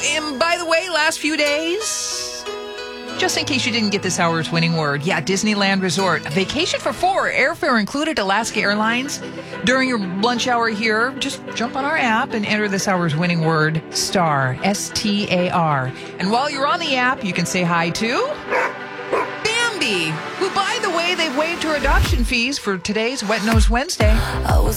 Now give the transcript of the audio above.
And by the way, last few days, just in case you didn't get this hour's winning word, Disneyland Resort. A vacation for 4, airfare included, Alaska Airlines. During your lunch hour here, just jump on our app and enter this hour's winning word, STAR, S-T-A-R. And while you're on the app, you can say hi to Bambi, who, by the way, they've waived her adoption fees for today's Wet Nose Wednesday.